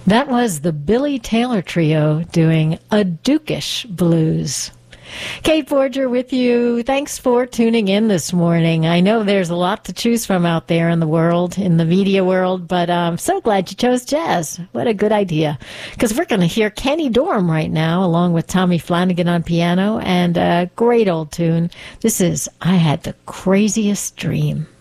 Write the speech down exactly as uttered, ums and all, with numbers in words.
That was the Billy Taylor Trio doing A Dukish Blues. Kate Forger with you. Thanks for tuning in this morning. I know there's a lot to choose from out there in the world, in the media world, but I'm so glad you chose jazz. What a good idea. Because we're going to hear Kenny Dorham right now, along with Tommy Flanagan on piano, and a great old tune. This is I Had the Craziest Dream.